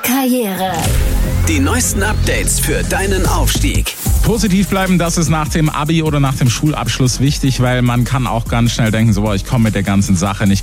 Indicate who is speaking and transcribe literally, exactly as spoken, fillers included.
Speaker 1: Karriere.
Speaker 2: Die neuesten Updates für deinen Aufstieg.
Speaker 3: Positiv bleiben, das ist nach dem Abi oder nach dem Schulabschluss wichtig, weil man kann auch ganz schnell denken, so, ich komme mit der ganzen Sache nicht